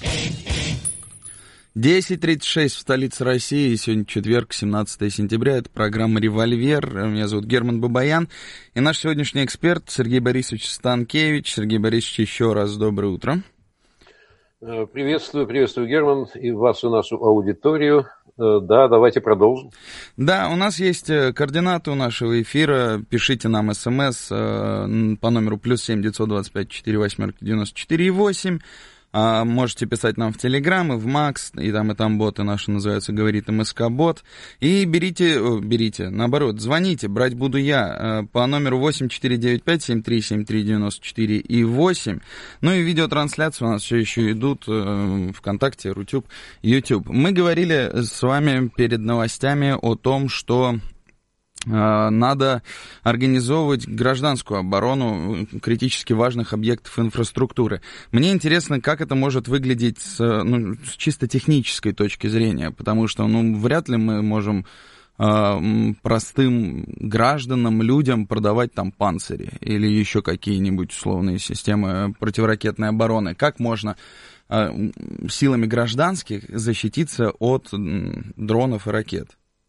десять тридцать шесть в столице России. Сегодня четверг, семнадцатое сентября. Это программа «Револьвер». Меня зовут Герман Бабаян. И наш сегодняшний эксперт Сергей Борисович Станкевич. Сергей Борисович, еще раз доброе утро. Приветствую, приветствую, Герман, и вас, и нашу аудиторию. Да, давайте продолжим. Да, у нас есть координаты у нашего эфира. Пишите нам смс по номеру плюс семь девятьсот двадцать пять четыре восемь девяносто четыре восемь. А можете писать нам в Телеграм и в Макс, и там, и там боты наши называются, говорит МСК-бот. И берите, о, берите, наоборот, звоните, брать буду я по номеру восемь четыре девять пять семь три семь три девяносто четыре и восемь. Ну и видеотрансляции у нас все еще идут э, ВКонтакте, Рутюб, Ютуб. Мы говорили с вами перед новостями о том, что надо организовывать гражданскую оборону критически важных объектов инфраструктуры. Мне интересно, как это может выглядеть с, ну, с чисто технической точки зрения, потому что ну, вряд ли мы можем э, простым гражданам, людям продавать там панцири или еще какие-нибудь условные системы противоракетной обороны. Как можно э, силами гражданских защититься от дронов и ракет?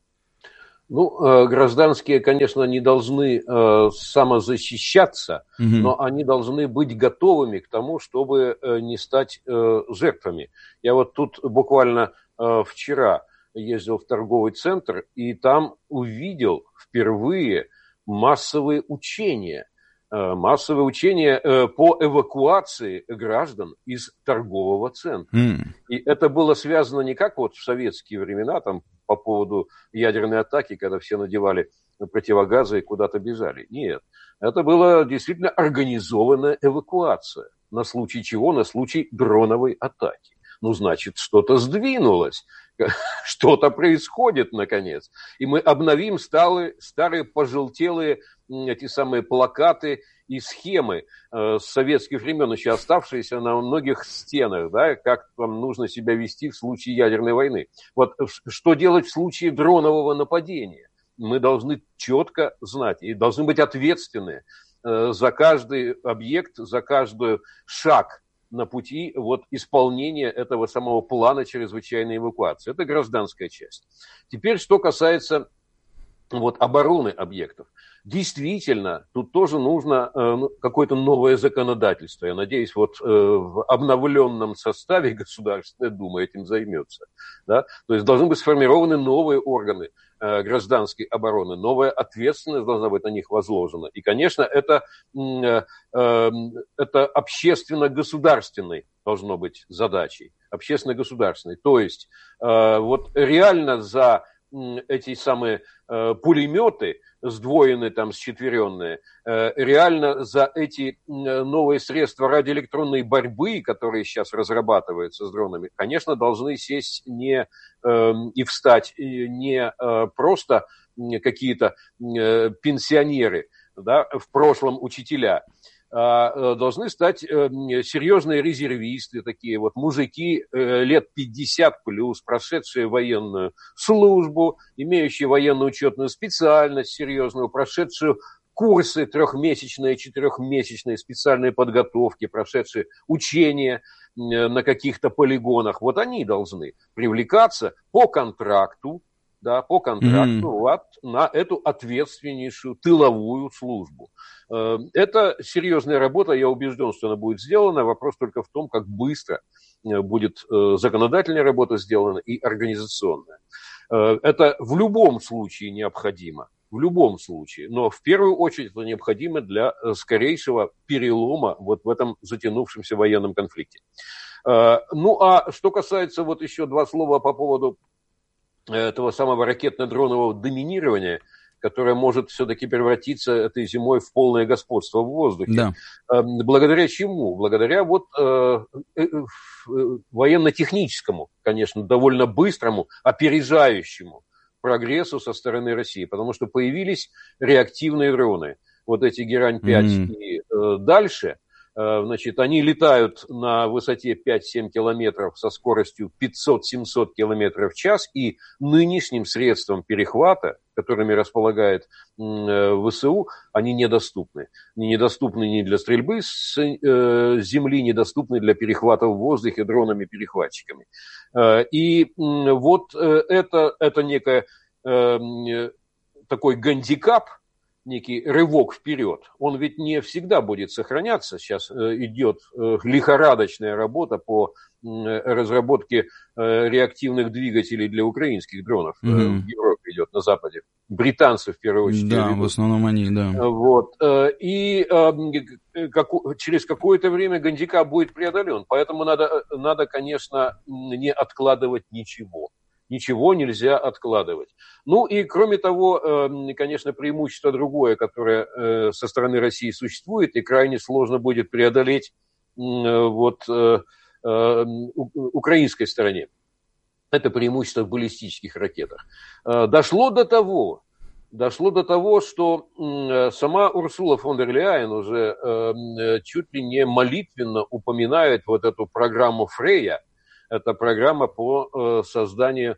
Ну, гражданские, конечно, не должны э, самозащищаться, угу. но они должны быть готовыми к тому, чтобы э, не стать э, жертвами. Я вот тут буквально э, вчера ездил в торговый центр и там увидел впервые массовые учения. Э, массовые учения э, по эвакуации граждан из торгового центра. Mm. И это было связано не как вот в советские времена, там, по поводу ядерной атаки, когда все надевали противогазы и куда-то бежали. Нет, это была действительно организованная эвакуация. На случай чего? На случай дроновой атаки. Ну, значит, что-то сдвинулось, что-то происходит, наконец. И мы обновим старые, старые пожелтелые эти самые плакаты и схемы э, с советских времен, еще оставшиеся на многих стенах, да, как там нужно себя вести в случае ядерной войны. Вот что делать в случае дронового нападения? Мы должны четко знать и должны быть ответственны э, за каждый объект, за каждый шаг на пути вот, исполнения этого самого плана чрезвычайной эвакуации. Это гражданская часть. Теперь, что касается вот, обороны объектов. Действительно, тут тоже нужно э, какое-то новое законодательство. Я надеюсь, вот э, в обновленном составе Государственная Дума этим займется. Да? То есть должны быть сформированы новые органы э, гражданской обороны, новая ответственность должна быть на них возложена. И, конечно, это, э, э, это общественно-государственной должно быть задачей. Общественно-государственной. То есть э, вот реально за эти самые э, пулеметы, сдвоенные, там, счетверенные, э, реально за эти э, новые средства радиоэлектронной борьбы, которые сейчас разрабатываются с дронами, конечно, должны сесть не э, и встать не э, просто какие-то э, пенсионеры, да, в прошлом учителя, а должны стать серьезные резервисты, такие вот мужики лет пятьдесят плюс, прошедшие военную службу, имеющие военную учетную специальность серьезную, прошедшие курсы трехмесячные, четырехмесячные специальные подготовки, прошедшие учения на каких-то полигонах. Вот они должны привлекаться по контракту, да, по контракту mm. вот, на эту ответственнейшую тыловую службу. Это серьезная работа, я убежден, что она будет сделана. Вопрос только в том, как быстро будет законодательная работа сделана и организационная. Это в любом случае необходимо, в любом случае, но в первую очередь это необходимо для скорейшего перелома вот в этом затянувшемся военном конфликте. Ну а что касается, вот еще два слова по поводу этого самого ракетно-дронового доминирования, которое может все-таки превратиться этой зимой в полное господство в воздухе. Да. Благодаря чему? Благодаря вот э, э, э, военно-техническому, конечно, довольно быстрому, опережающему прогрессу со стороны России, потому что появились реактивные дроны. Вот эти Герань пять mm-hmm. и э, дальше. Значит, они летают на высоте пять-семь километров со скоростью пятьсот-семьсот километров в час, и нынешним средством перехвата, которыми располагает ВСУ, они недоступны. Они недоступны ни для стрельбы с земли, недоступны для перехвата в воздухе дронами-перехватчиками. И вот это, это некое такой гандикап, некий рывок вперед, он ведь не всегда будет сохраняться. Сейчас идет лихорадочная работа по разработке реактивных двигателей для украинских дронов. Mm-hmm. В Европе идет, на Западе. Британцы, в первую очередь. Да, в основном они, да. Вот. И через какое-то время гандикап будет преодолен. Поэтому надо, надо, конечно, не откладывать ничего. Ничего нельзя откладывать. Ну и кроме того, конечно, преимущество другое, которое со стороны России существует, и крайне сложно будет преодолеть вот украинской стороне. Это преимущество в баллистических ракетах. Дошло до того, дошло до того, что сама Урсула фон дер Ляйен уже чуть ли не молитвенно упоминает вот эту программу Фрея. Это программа по созданию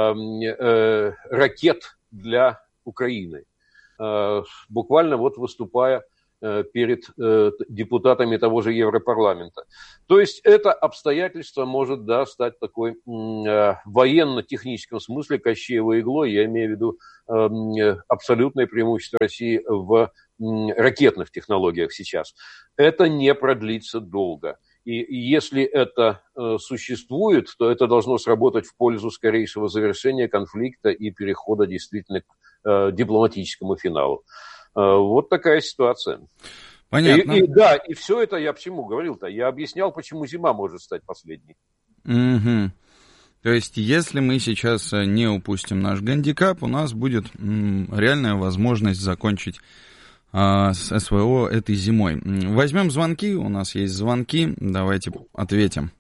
ракет для Украины. Буквально вот выступая перед депутатами того же Европарламента. То есть это обстоятельство может, да, стать такой э, военно-техническом смысле Кощеевой иглой, я имею в виду э, абсолютное преимущество России в э, ракетных технологиях сейчас. Это не продлится долго. И, и если это э, существует, то это должно сработать в пользу скорейшего завершения конфликта и перехода действительно к э, дипломатическому финалу. Вот такая ситуация. Понятно. И, и, да, и все это я почему говорил-то? Я объяснял, почему зима может стать последней. Угу. То есть, если мы сейчас не упустим наш гандикап, у нас будет м, реальная возможность закончить а, с СВО этой зимой. Возьмем звонки, у нас есть звонки, давайте ответим.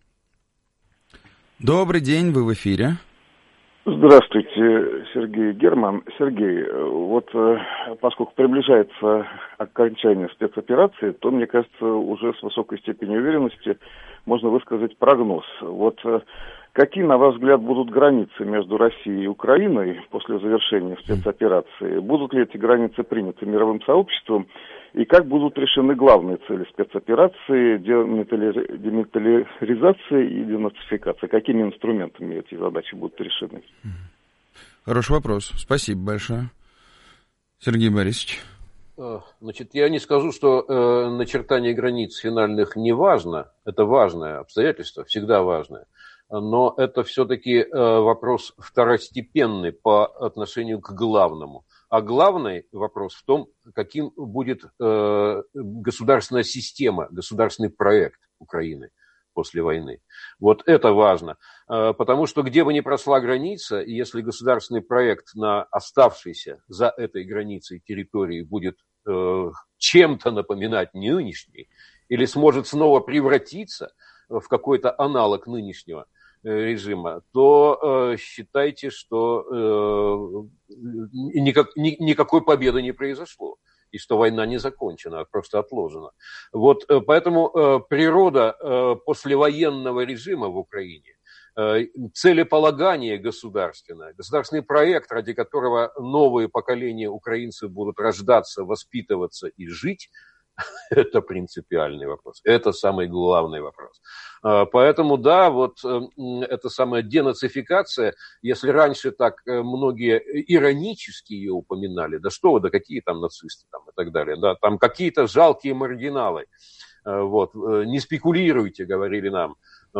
Добрый день, вы в эфире. Здравствуйте, Сергей Герман. Сергей, вот поскольку приближается окончание спецоперации, то, мне кажется, уже с высокой степенью уверенности можно высказать прогноз. Вот какие, на ваш взгляд, будут границы между Россией и Украиной после завершения спецоперации? Будут ли эти границы приняты мировым сообществом? И как будут решены главные цели спецоперации, демилитаризация и денацификация? Какими инструментами эти задачи будут решены? Хороший вопрос. Спасибо большое. Сергей Борисович. Значит, я не скажу, что э, начертание границ финальных не важно. Это важное обстоятельство, всегда важное. Но это все-таки э, вопрос второстепенный по отношению к главному. А главный вопрос в том, каким будет э, государственная система, государственный проект Украины после войны. Вот это важно. Э, потому что где бы ни прошла граница, и если государственный проект на оставшейся за этой границей территории будет э, чем-то напоминать нынешний, или сможет снова превратиться в какой-то аналог нынешнего режима, то э, считайте, что э, никак, ни, никакой победы не произошло, и что война не закончена, а просто отложена. Вот э, поэтому э, природа э, послевоенного режима в Украине, э, целеполагание государственное, государственный проект, ради которого новые поколения украинцев будут рождаться, воспитываться и жить, это принципиальный вопрос. Это самый главный вопрос. Поэтому, да, вот эта самая денацификация, если раньше так многие иронически ее упоминали, да что вы, да какие там нацисты там и так далее, да, там какие-то жалкие маргиналы, вот, не спекулируйте, говорили нам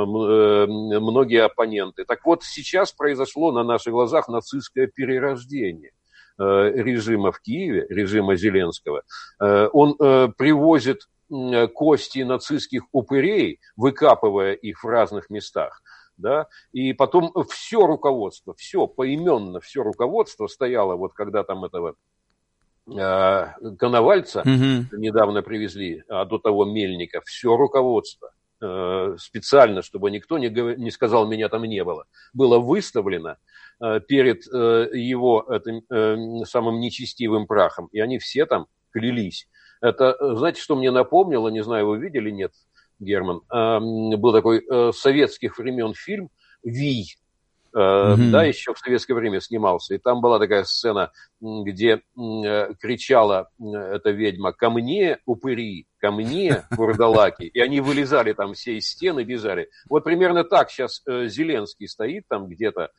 многие оппоненты. Так вот, сейчас произошло на наших глазах нацистское перерождение режима в Киеве, режима Зеленского. Он привозит кости нацистских упырей, выкапывая их в разных местах, да, и потом все руководство, все поименно, все руководство стояло, вот когда там этого Коновальца mm-hmm. недавно привезли, а до того Мельника, все руководство специально, чтобы никто не, не сказал, меня там не было, было выставлено перед его этим самым нечестивым прахом. И они все там клялись. Это, знаете, что мне напомнило, не знаю, вы видели, нет, Герман, был такой советских времен фильм «Вий», mm-hmm. да, еще в советское время снимался. И там была такая сцена, где кричала эта ведьма: «Ко мне, упыри, ко мне, вурдалаки». И они вылезали там все из стены, бежали. Вот примерно так сейчас Зеленский стоит там где-то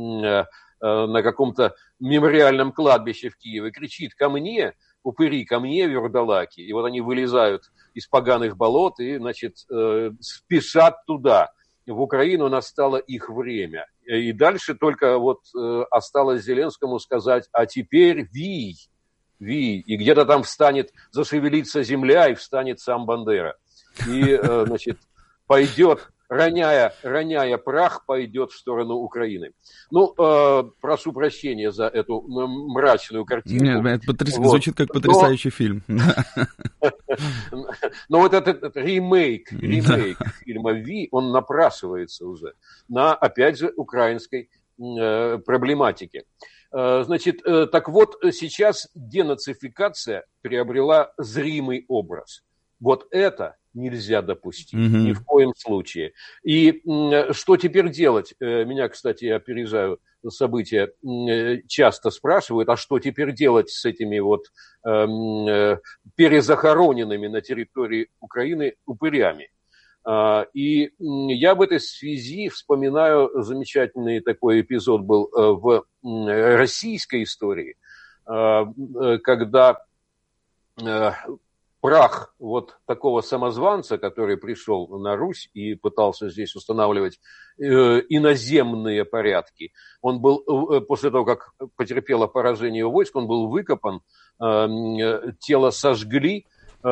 на каком-то мемориальном кладбище в Киеве, кричит: «Ко мне, упыри, ко мне, вурдалаки». И вот они вылезают из поганых болот и, значит, спешат туда. В Украину настало их время. И дальше только вот э, осталось Зеленскому сказать: а теперь вий, вий. И где-то там встанет, зашевелится земля, и встанет сам Бандера. И, э, значит, пойдет, роняя, роняя прах, пойдет в сторону Украины. Ну, э, прошу прощения за эту мрачную картинку. Нет, это потряс... вот. Звучит как потрясающий Но... фильм. Но вот этот ремейк, ремейк фильма «Ви», он напрашивается уже на, опять же, украинской проблематике. Значит, так вот, сейчас денацификация приобрела зримый образ. Вот это нельзя допустить, mm-hmm. ни в коем случае. И что теперь делать? Меня, кстати, я опережаю события, часто спрашивают, а что теперь делать с этими вот э, перезахороненными на территории Украины упырями? И я в этой связи вспоминаю замечательный такой эпизод был в российской истории, когда прах вот такого самозванца, который пришел на Русь и пытался здесь устанавливать иноземные порядки, он был, после того, как потерпело поражение войск, он был выкопан, тело сожгли,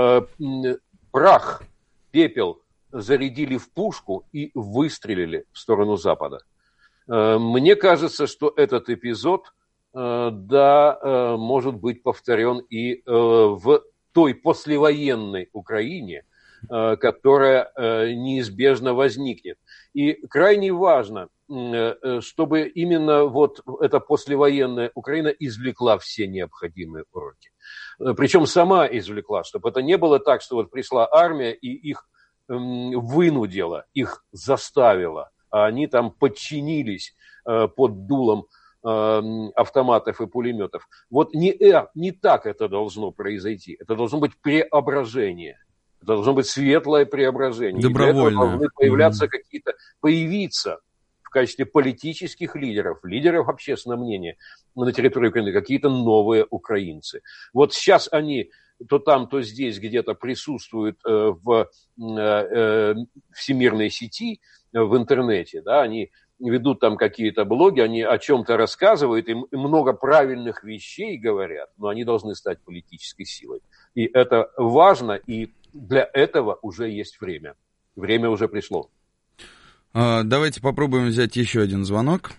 прах, пепел зарядили в пушку и выстрелили в сторону Запада. Мне кажется, что этот эпизод, да, может быть повторен и в той послевоенной Украине, которая неизбежно возникнет. И крайне важно, чтобы именно вот эта послевоенная Украина извлекла все необходимые уроки. Причем сама извлекла, чтобы это не было так, что вот пришла армия и их вынудила, их заставила, а они там подчинились под дулом автоматов и пулеметов. Вот не, не так это должно произойти. Это должно быть преображение. Это должно быть светлое преображение. Добровольно. Для этого должны появляться mm-hmm. какие-то, появиться в качестве политических лидеров, лидеров общественного мнения на территории Украины какие-то новые украинцы. Вот сейчас они то там, то здесь где-то присутствуют э, в э, всемирной сети, э, в интернете, да, они ведут там какие-то блоги, они о чем-то рассказывают, и много правильных вещей говорят, но они должны стать политической силой. И это важно, и для этого уже есть время. Время уже пришло. Давайте попробуем взять еще один звонок.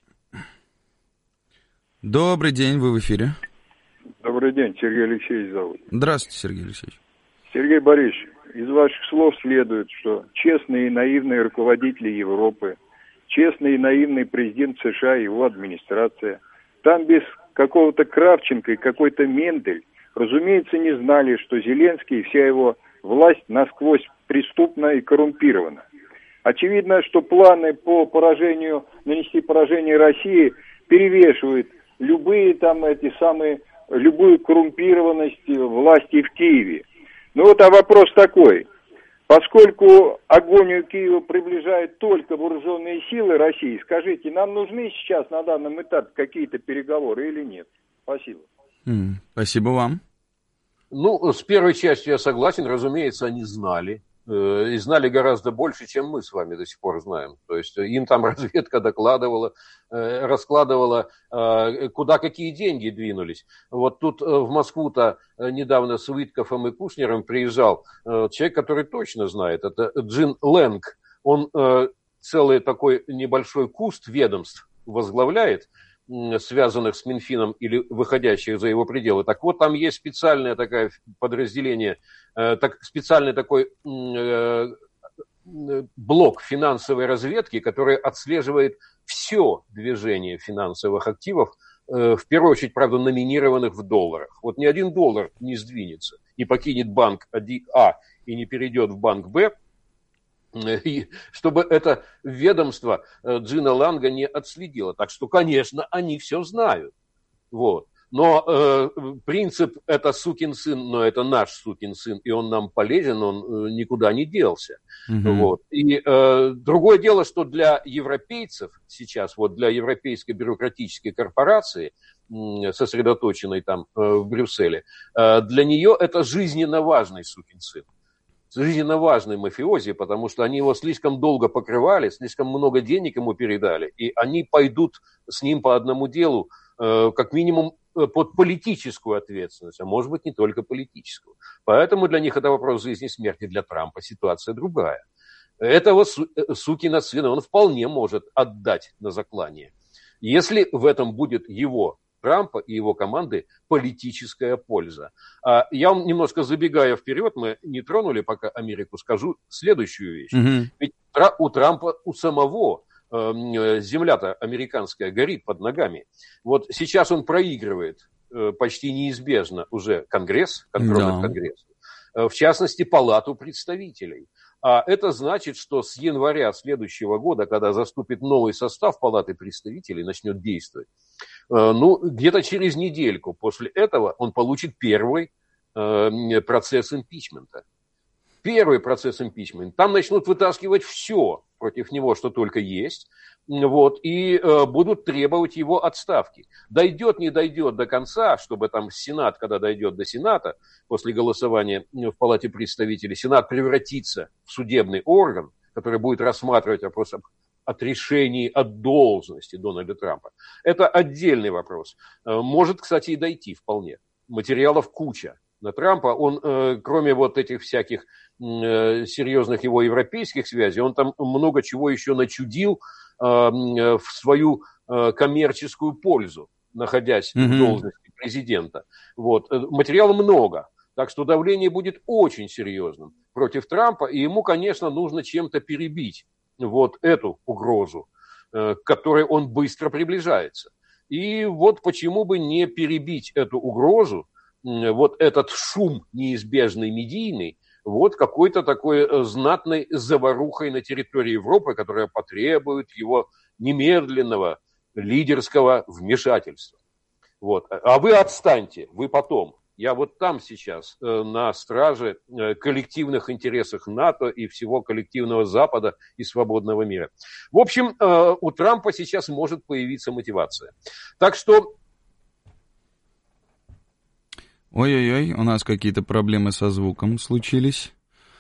Добрый день, вы в эфире. Добрый день, Сергей Алексеевич зовут. Здравствуйте, Сергей Алексеевич. Сергей Борисович, из ваших слов следует, что честные и наивные руководители Европы, честный и наивный президент США и его администрация, там без какого-то Кравченко и какой-то Мендель, разумеется, не знали, что Зеленский и вся его власть насквозь преступна и коррумпирована. Очевидно, что планы по поражению, нанести поражение России перевешивают любые там эти самые, любую коррумпированность власти в Киеве. Ну вот, а вопрос такой. Поскольку агонию Киева приближают только вооруженные силы России, скажите, нам нужны сейчас на данном этапе какие-то переговоры или нет? Спасибо. Mm, спасибо вам. Ну, с первой частью я согласен, разумеется, они знали. И знали гораздо больше, чем мы с вами до сих пор знаем. То есть им там разведка докладывала, раскладывала, куда какие деньги двинулись. Вот тут в Москву-то недавно с Уитковым и Кушнером приезжал человек, который точно знает. Это Джин Лэнг. Он целый такой небольшой куст ведомств возглавляет, связанных с Минфином или выходящих за его пределы. Так вот, там есть специальное такое подразделение, э, так, специальный такой э, блок финансовой разведки, который отслеживает все движение финансовых активов, э, в первую очередь, правда, номинированных в долларах. Вот ни один доллар не сдвинется, не покинет банк А и не перейдет в банк Б, и чтобы это ведомство Джина Ланга не отследило. Так что, конечно, они все знают. Вот. Но э, принцип «это сукин сын, но это наш сукин сын, и он нам полезен, он э, никуда не делся». Mm-hmm. Вот. И э, другое дело, что для европейцев сейчас, вот для европейской бюрократической корпорации, э, сосредоточенной там э, в Брюсселе, э, для нее это жизненно важный сукин сын. Жизненно важный мафиози, потому что они его слишком долго покрывали, слишком много денег ему передали, и они пойдут с ним по одному делу, э, как минимум под политическую ответственность, а может быть не только политическую. Поэтому для них это вопрос жизни и смерти, для Трампа ситуация другая. Этого су- сукина сына он вполне может отдать на заклание, если в этом будет его Трампа и его команды политическая польза. А я вам, немножко забегая вперед, мы не тронули пока Америку, скажу следующую вещь. Mm-hmm. Ведь у Трампа у самого земля-то американская горит под ногами. Вот сейчас он проигрывает почти неизбежно уже Конгресс, контроль над Конгрессом, в частности, Палату представителей. А это значит, что с января следующего года, когда заступит новый состав Палаты представителей, начнет действовать, ну, где-то через недельку после этого он получит первый процесс импичмента. Первый процесс импичмента. Там начнут вытаскивать все против него, что только есть, вот, и э, будут требовать его отставки. Дойдет, не дойдет до конца, чтобы там Сенат, когда дойдет до Сената, после голосования в Палате представителей, Сенат превратится в судебный орган, который будет рассматривать вопрос об отрешении от должности Дональда Трампа. Это отдельный вопрос. Может, кстати, и дойти вполне. Материалов куча на Трампа. Он, э, кроме вот этих всяких э, серьезных его европейских связей, он там много чего еще начудил э, в свою э, коммерческую пользу, находясь mm-hmm. в должности президента. Вот. Материала много. Так что давление будет очень серьезным против Трампа, и ему, конечно, нужно чем-то перебить вот эту угрозу, э, к которой он быстро приближается. И вот почему бы не перебить эту угрозу, вот этот шум неизбежный медийный, вот какой-то такой знатной заварухой на территории Европы, которая потребует его немедленного лидерского вмешательства. Вот. А вы отстаньте, вы потом. Я вот там сейчас на страже коллективных интересов НАТО и всего коллективного Запада и свободного мира. В общем, у Трампа сейчас может появиться мотивация. Так что... Ой-ой-ой, у нас какие-то проблемы со звуком случились.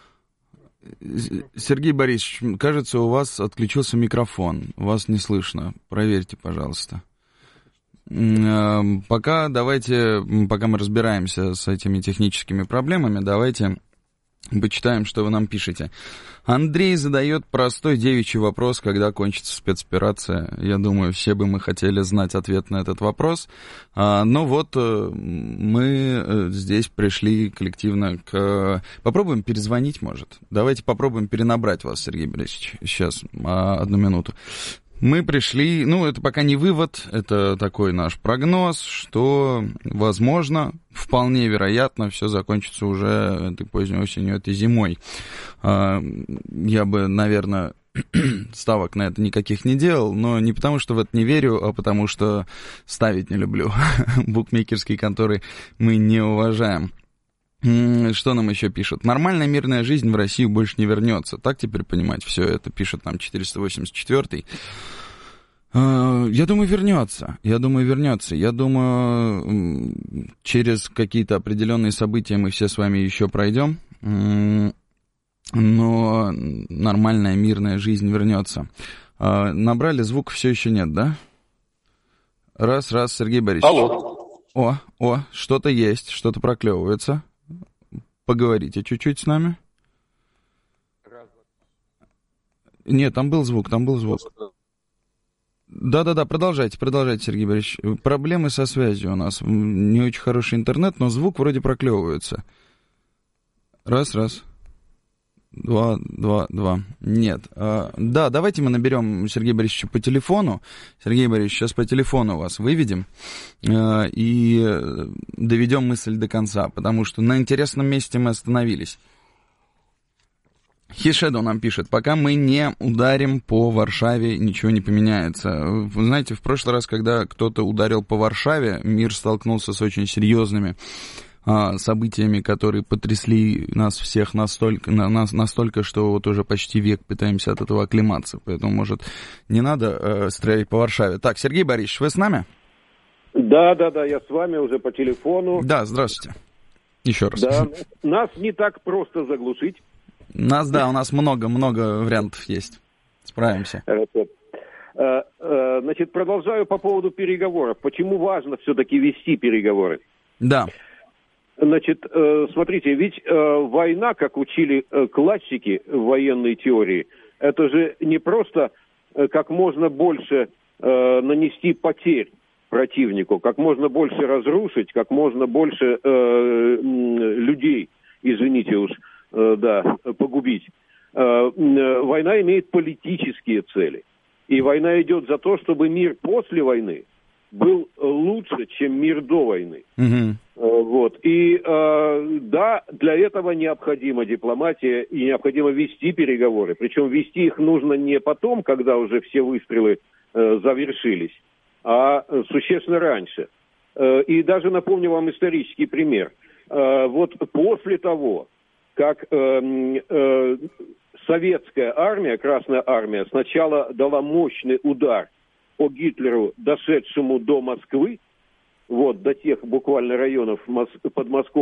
Сергей Борисович, кажется, у вас отключился микрофон. Вас не слышно. Проверьте, пожалуйста. Пока давайте, пока мы разбираемся с этими техническими проблемами, давайте почитаем, что вы нам пишете. Андрей задает простой девичий вопрос, когда кончится спецоперация. Я думаю, все бы мы хотели знать ответ на этот вопрос. Но вот мы здесь пришли коллективно к... Попробуем перезвонить, может? Давайте попробуем перенабрать вас, Сергей Борисович. Сейчас, одну минуту. Мы пришли, ну, это пока не вывод, это такой наш прогноз, что, возможно, вполне вероятно, все закончится уже этой поздней осенью, этой зимой. Я бы, наверное, ставок на это никаких не делал, но не потому, что в это не верю, а потому, что ставить не люблю. Букмекерские конторы мы не уважаем. Что нам еще пишут? Нормальная мирная жизнь в Россию больше не вернется. Так теперь понимать все это, пишет нам четыреста восемьдесят четвёртый. Я думаю, вернется. Я думаю, вернется. Я думаю, через какие-то определенные события мы все с вами еще пройдем. Но нормальная мирная жизнь вернется. Набрали звук, все еще нет, да? Раз, раз, Сергей Борисович. Алло. О, о, что-то есть, что-то проклевывается. Поговорите чуть-чуть с нами. Нет, там был звук, там был звук. Да-да-да, продолжайте, продолжайте, Сергей Борисович. Проблемы со связью у нас. Не очень хороший интернет, но звук вроде проклевывается. Раз, раз. Два, два, два. Нет. А, да, давайте мы наберем Сергея Борисовича по телефону. Сергей Борисович, сейчас по телефону вас выведем а, и доведем мысль до конца, потому что на интересном месте мы остановились. Хишеду нам пишет: пока мы не ударим по Варшаве, ничего не поменяется. Вы знаете, в прошлый раз, когда кто-то ударил по Варшаве, мир столкнулся с очень серьезными событиями, которые потрясли нас всех настолько, на, нас, настолько, что вот уже почти век пытаемся от этого оклематься. Поэтому, может, не надо э, стрелять по Варшаве. Так, Сергей Борисович, вы с нами? Да, да, да, я с вами уже по телефону. Да, здравствуйте. Еще раз. Да, нас не так просто заглушить. Нас, да, у нас много-много вариантов есть. Справимся. Значит, продолжаю по поводу переговоров. Почему важно все-таки вести переговоры? Да. Значит, смотрите, ведь война, как учили классики в военной теории, это же не просто как можно больше нанести потерь противнику, как можно больше разрушить, как можно больше людей, извините уж, да, погубить. Война имеет политические цели. И война идет за то, чтобы мир после войны был лучше, чем мир до войны. Угу. Вот. И э, да, для этого необходима дипломатия и необходимо вести переговоры. Причем вести их нужно не потом, когда уже все выстрелы э, завершились, а существенно раньше. Э, и даже напомню вам исторический пример. Э, вот после того, как э, э, советская армия, Красная армия, сначала дала мощный удар по Гитлеру, дошедшему до Москвы, вот, до тех буквально районов Мос- под Москвой,